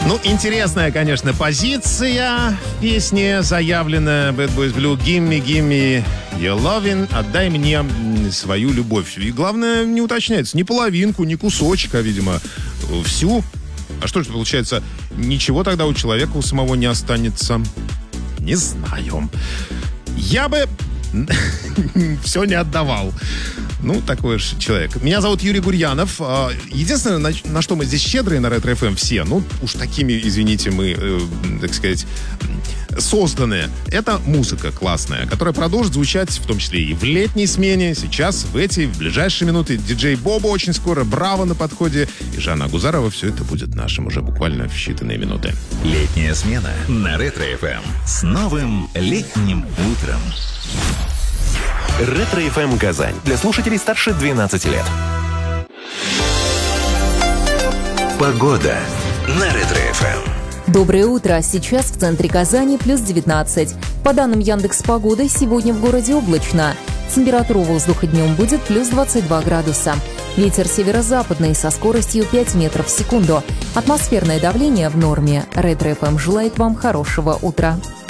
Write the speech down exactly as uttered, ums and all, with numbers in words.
Ну, интересная, конечно, позиция в песне заявлена Bad Boys Blue. Gimme, gimme your lovin'. Отдай мне свою любовь. И главное, не уточняется, ни половинку, ни кусочка, видимо, всю. А что же получается, ничего тогда у человека у самого не останется? Не знаю. Я бы все не отдавал. Ну, такой же человек. Меня зовут Юрий Гурьянов. Единственное, на, на что мы здесь щедрые на Ретро эф эм все, ну, уж такими, извините, мы, э, так сказать, созданы. Это музыка классная, которая продолжит звучать, в том числе и в летней смене. Сейчас, в эти, в ближайшие минуты. Диджей Бобо очень скоро, Браво на подходе. И Жанна Агузарова. Все это будет нашим уже буквально в считанные минуты. Летняя смена на Ретро эф эм. С новым летним утром. Ретро эф эм Казань. Для слушателей старше двенадцати лет. Погода на Ретро эф эм. Доброе утро. Сейчас в центре Казани плюс девятнадцать. По данным Яндекс.Погоды, сегодня в городе облачно. Температура воздуха днем будет плюс двадцать два градуса. Ветер северо-западный со скоростью пять метров в секунду. Атмосферное давление в норме. Ретро эф эм желает вам хорошего утра.